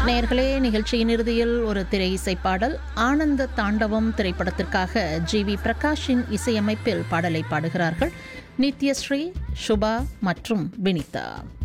நேயர்களே, நிகழ்ச்சியின் இறுதியில் ஒரு திரை இசைப்பாடல். ஆனந்த தாண்டவம் திரைப்படத்திற்காக ஜி.வி. பிரகாஷின் இசையமைப்பில் பாடலை பாடுகிறார்கள் நித்யஸ்ரீ, சுபா மற்றும் வினிதா.